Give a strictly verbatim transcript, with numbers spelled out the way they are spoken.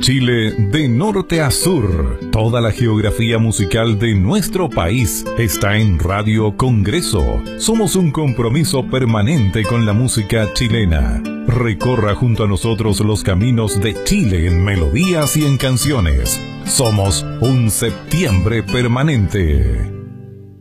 Chile de norte a sur. Toda la geografía musical de nuestro país está en Radio Congreso. Somos un compromiso permanente con la música chilena. Recorra junto a nosotros los caminos de Chile en melodías y en canciones. Somos un septiembre permanente.